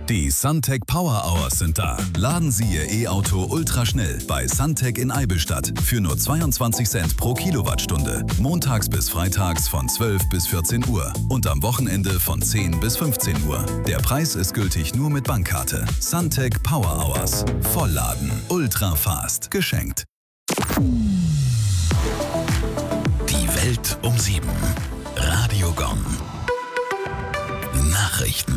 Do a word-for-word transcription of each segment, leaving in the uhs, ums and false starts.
Die Suntec Power Hours sind da. Laden Sie Ihr E-Auto ultraschnell bei Suntec in Eibenstadt für nur zweiundzwanzig Cent pro Kilowattstunde. Montags bis freitags von zwölf bis vierzehn Uhr und am Wochenende von zehn bis fünfzehn Uhr. Der Preis ist gültig nur mit Bankkarte. Suntec Power Hours. Vollladen. Ultra fast. Geschenkt. Die Welt um sieben. Radio Gong. Nachrichten.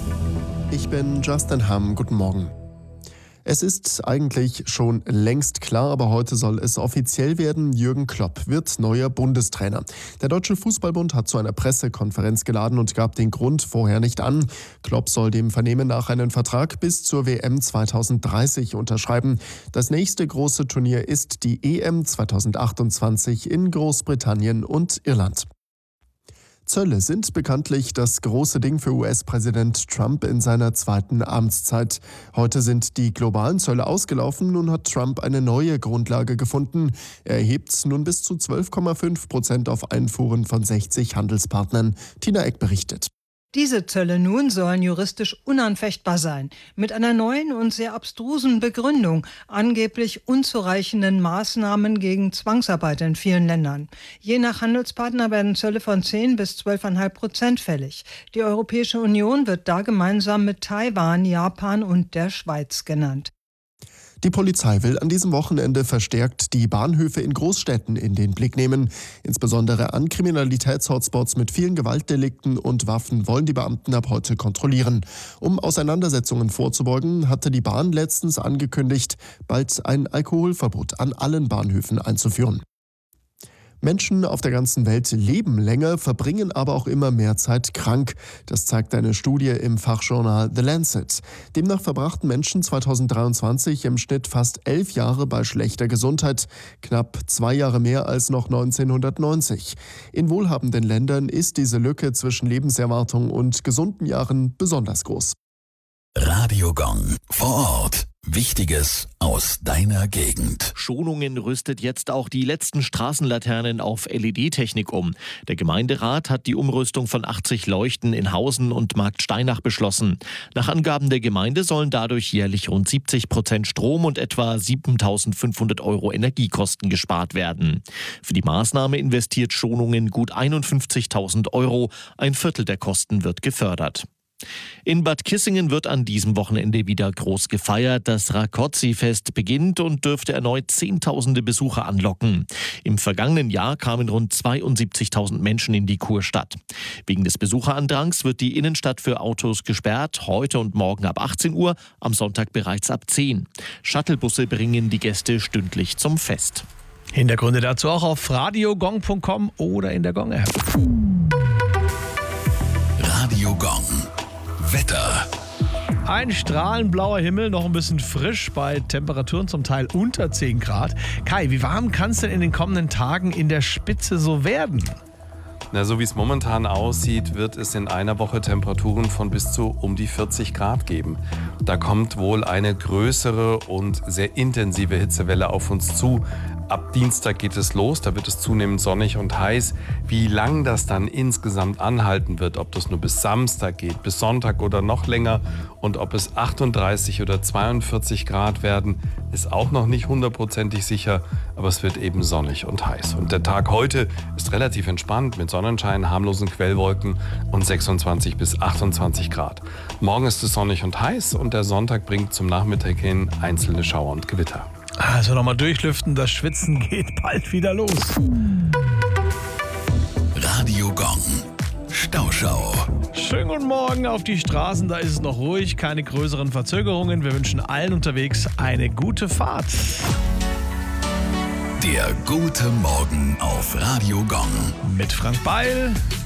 Ich bin Justin Hamm. Guten Morgen. Es ist eigentlich schon längst klar, aber heute soll es offiziell werden. Jürgen Klopp wird neuer Bundestrainer. Der Deutsche Fußballbund hat zu einer Pressekonferenz geladen und gab den Grund vorher nicht an. Klopp soll dem Vernehmen nach einen Vertrag bis zur W M zweitausenddreißig unterschreiben. Das nächste große Turnier ist die E M zweitausendachtundzwanzig in Großbritannien und Irland. Zölle sind bekanntlich das große Ding für U S-Präsident Trump in seiner zweiten Amtszeit. Heute sind die globalen Zölle ausgelaufen, nun hat Trump eine neue Grundlage gefunden. Er erhebt nun bis zu zwölf Komma fünf Prozent auf Einfuhren von sechzig Handelspartnern. Tina Eck berichtet. Diese Zölle nun sollen juristisch unanfechtbar sein, mit einer neuen und sehr abstrusen Begründung, angeblich unzureichenden Maßnahmen gegen Zwangsarbeit in vielen Ländern. Je nach Handelspartner werden Zölle von zehn bis zwölf Komma fünf Prozent fällig. Die Europäische Union wird da gemeinsam mit Taiwan, Japan und der Schweiz genannt. Die Polizei will an diesem Wochenende verstärkt die Bahnhöfe in Großstädten in den Blick nehmen. Insbesondere an Kriminalitätshotspots mit vielen Gewaltdelikten und Waffen wollen die Beamten ab heute kontrollieren. Um Auseinandersetzungen vorzubeugen, hatte die Bahn letztens angekündigt, bald ein Alkoholverbot an allen Bahnhöfen einzuführen. Menschen auf der ganzen Welt leben länger, verbringen aber auch immer mehr Zeit krank. Das zeigt eine Studie im Fachjournal The Lancet. Demnach verbrachten Menschen zweitausenddreiundzwanzig im Schnitt fast elf Jahre bei schlechter Gesundheit, knapp zwei Jahre mehr als noch neunzehnhundertneunzig. In wohlhabenden Ländern ist diese Lücke zwischen Lebenserwartung und gesunden Jahren besonders groß. Radio Gong. Vor Ort. Wichtiges aus deiner Gegend. Schonungen rüstet jetzt auch die letzten Straßenlaternen auf L E D-Technik um. Der Gemeinderat hat die Umrüstung von achtzig Leuchten in Hausen und Marktsteinach beschlossen. Nach Angaben der Gemeinde sollen dadurch jährlich rund siebzig Prozent Strom und etwa siebentausendfünfhundert Euro Energiekosten gespart werden. Für die Maßnahme investiert Schonungen gut einundfünfzigtausend Euro. Ein Viertel der Kosten wird gefördert. In Bad Kissingen wird an diesem Wochenende wieder groß gefeiert. Das Rákóczi-Fest beginnt und dürfte erneut Zehntausende Besucher anlocken. Im vergangenen Jahr kamen rund zweiundsiebzigtausend Menschen in die Kurstadt. Wegen des Besucherandrangs wird die Innenstadt für Autos gesperrt, heute und morgen ab achtzehn Uhr, am Sonntag bereits ab zehn. Shuttlebusse bringen die Gäste stündlich zum Fest. Hintergründe dazu auch auf radiogong punkt com oder in der Gong-App. Radio Gong. Wetter. Ein strahlend blauer Himmel, noch ein bisschen frisch bei Temperaturen zum Teil unter zehn Grad. Kai, wie warm kann es denn in den kommenden Tagen in der Spitze so werden? Na, so wie es momentan aussieht, wird es in einer Woche Temperaturen von bis zu um die vierzig Grad geben. Da kommt wohl eine größere und sehr intensive Hitzewelle auf uns zu. Ab Dienstag geht es los, da wird es zunehmend sonnig und heiß. Wie lang das dann insgesamt anhalten wird, ob das nur bis Samstag geht, bis Sonntag oder noch länger und ob es achtunddreißig oder zweiundvierzig Grad werden, ist auch noch nicht hundertprozentig sicher, aber es wird eben sonnig und heiß. Und der Tag heute ist relativ entspannt mit Sonnenschein, harmlosen Quellwolken und sechsundzwanzig bis achtundzwanzig Grad. Morgen ist es sonnig und heiß und der Sonntag bringt zum Nachmittag hin einzelne Schauer und Gewitter. Also nochmal durchlüften, das Schwitzen geht bald wieder los. Radio Gong. Stauschau. Schönen guten Morgen auf die Straßen, da ist es noch ruhig, keine größeren Verzögerungen. Wir wünschen allen unterwegs eine gute Fahrt. Der gute Morgen auf Radio Gong. Mit Frank Beil